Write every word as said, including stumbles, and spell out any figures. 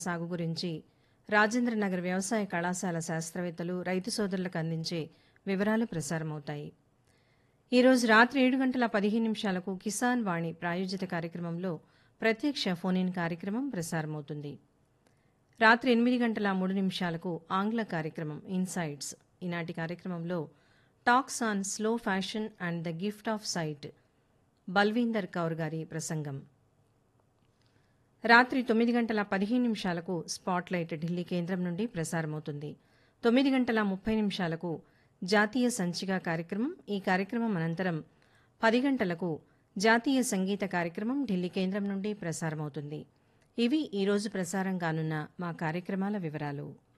సాగు గురించి రాజేంద్రనగర్ వ్యవసాయ కళాశాల శాస్త్రవేత్తలు రైతు సోదరులకు అందించే వివరాలు ప్రసారమవుతాయి. ఈరోజు రాత్రి ఏడు గంటల పదిహేను నిమిషాలకు కిసాన్ వాణి ప్రాయోజిత కార్యక్రమంలో ప్రత్యక్ష ఫోన్ ఇన్ కార్యక్రమం ప్రసారమవుతుంది. రాత్రి ఎనిమిది గంటల మూడు నిమిషాలకు ఆంగ్ల కార్యక్రమం ఇన్సైట్స్. ఈనాటి కార్యక్రమంలో talks on slow fashion and the gift of sight Balwinder Kaur గారి ప్రసంగం. రాత్రి తొమ్మిది గంటల పదిహేను నిమిషాలకు స్పాట్లైట్ ఢిల్లీ కేంద్రం నుండి ప్రసారమవుతుంది. తొమ్మిది గంటల ముప్పై నిమిషాలకు జాతీయ సంచిక కార్యక్రమం. ఈ కార్యక్రమం అనంతరం పది గంటలకు జాతీయ సంగీత కార్యక్రమం ఢిల్లీ కేంద్రం నుండి ప్రసారమవుతుంది. ఇవి ఈరోజు ప్రసారం కానున్న మా కార్యక్రమాల వివరాలు.